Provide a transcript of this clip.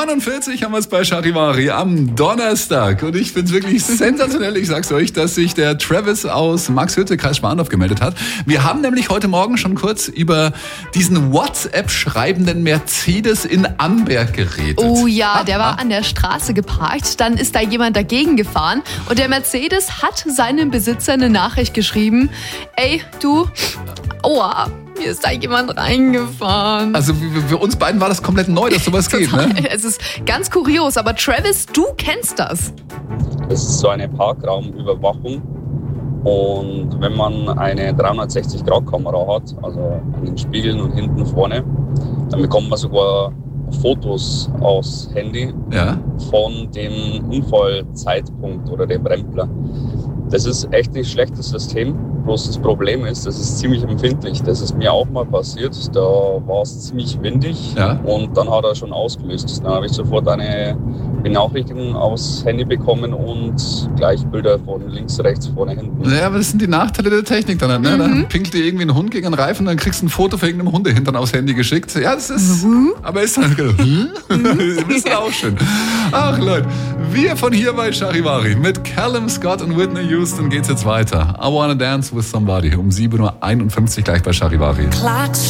7:49 haben wir es bei Charivari am Donnerstag. Und ich finde es wirklich sensationell, ich sag's euch, dass sich der Travis aus Maxhütte, Kreis Schmarndorf, gemeldet hat. Wir haben nämlich heute Morgen schon kurz über diesen WhatsApp-schreibenden Mercedes in Amberg geredet. Oh ja, der war an der Straße geparkt, dann ist da jemand dagegen gefahren und der Mercedes hat seinem Besitzer eine Nachricht geschrieben. Ey, du, aua, mir ist da jemand reingefahren. Also für uns beiden war das komplett neu, dass sowas geht, ne? Es ist ganz kurios, aber Travis, du kennst das. Das ist so eine Parkraumüberwachung. Und wenn man eine 360-Grad-Kamera hat, also an den Spiegeln und hinten vorne, dann bekommt man sogar Fotos aus Handy von dem Unfallzeitpunkt oder dem Rempler. Das ist echt nicht schlechtes System, bloß das Problem ist, das ist ziemlich empfindlich. Das ist mir auch mal passiert, da war es ziemlich windig und dann hat er schon ausgelöst. Dann habe ich sofort eine Benachrichtigung aufs Handy bekommen und gleich Bilder von links, rechts, vorne, hinten. Ja, aber das sind die Nachteile der Technik dann, ne? Dann pinkelt dir irgendwie ein Hund gegen einen Reifen, dann kriegst du ein Foto von irgendeinem Hundehintern aufs Handy geschickt. Ja, das ist, aber ist dann, ist auch schön. Ach Leute, wir von hier bei Charivari mit Callum Scott und Whitney Houston geht's jetzt weiter. I Wanna Dance with Somebody um 7:51 Uhr gleich bei Charivari.